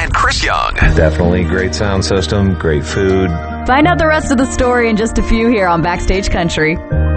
and Chris Young. Definitely great sound system, great food. Find out the rest of the story in just a few here on Backstage Country.